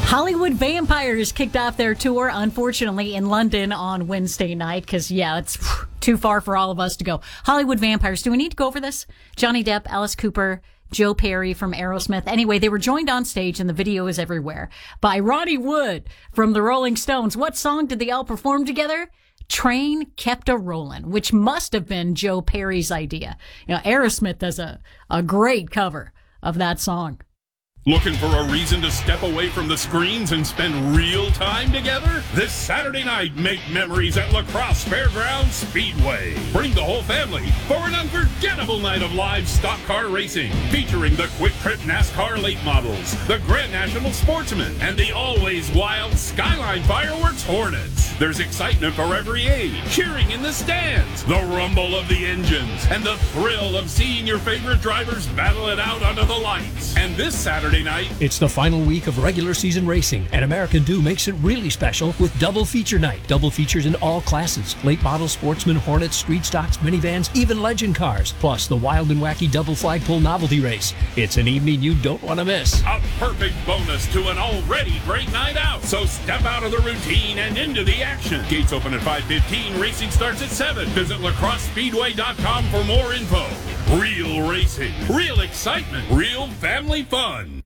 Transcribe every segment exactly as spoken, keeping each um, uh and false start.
Hollywood Vampires kicked off their tour, unfortunately, in London on Wednesday night, because, yeah, it's too far for all of us to go. Hollywood Vampires, do we need to go over this? Johnny Depp, Alice Cooper, Joe Perry from Aerosmith. Anyway, they were joined on stage, and the video is everywhere, by Ronnie Wood from the Rolling Stones. What song did they all perform together? Train Kept a Rollin', which must have been Joe Perry's idea. You know, Aerosmith does a, a great cover of that song. Looking for a reason to step away from the screens and spend real time together? This Saturday night, make memories at La Crosse Fairgrounds Speedway. Bring the whole family for an unforgettable night of live stock car racing, featuring the Quick Trip NASCAR late models, the Grand National Sportsman, and the always wild Skyline Fireworks Hornets. There's excitement for every age, cheering in the stands, the rumble of the engines, and the thrill of seeing your favorite drivers battle it out under the lights. And this Saturday night, it's the final week of regular season racing, and American Dew makes it really special with double feature night. Double features in all classes: late model, sportsman, Hornets, street stocks, minivans, even legend cars, plus the wild and wacky double flagpole novelty race. It's an evening you don't want to miss. A perfect bonus to an already great night out. So step out of the routine and into the action. Gates open at five fifteen. Racing starts at seven. Visit la crosse speedway dot com for more info. Real racing, real excitement, real family fun.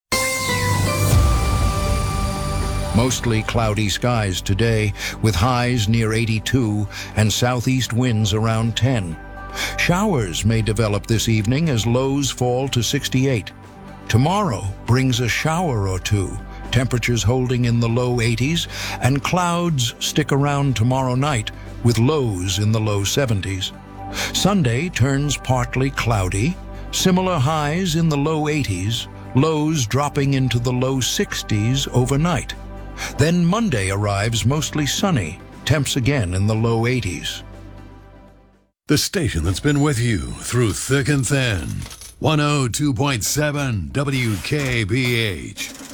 Mostly cloudy skies today, with highs near eighty-two and southeast winds around ten. Showers may develop this evening as lows fall to sixty-eight. Tomorrow brings a shower or two, temperatures holding in the low eighties, and clouds stick around tomorrow night with lows in the low seventies. Sunday turns partly cloudy, similar highs in the low eighties, lows dropping into the low sixties overnight. Then Monday arrives mostly sunny, temps again in the low eighties. The station that's been with you through thick and thin. one oh two point seven W K B H.